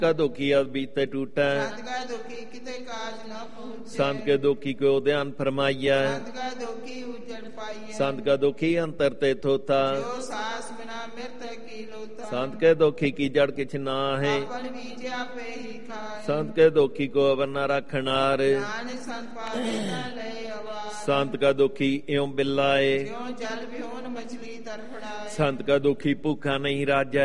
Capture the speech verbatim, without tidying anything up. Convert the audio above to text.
का दुखी अब बीते टूटा, संत का दुखी किते काज न पूछे, संत के दुखी को ध्यान फरमाइया, संत का दुखी उजड़ पाइया, संत का दुखी अंतर ते थोता, जो सास बिना मृत की लोता, संत के दुखी की जड़ किछ ना है, अपन बीज आपे ही खाए, संत के दुखी को अवर न रखनार, ज्ञान संत पावे न ले अवार, संत का दुखी एवं बिल्लाए, ज्यों जल बिहोन मछली तरफड़ाए, संत का दुखी भूखा नहीं राजा,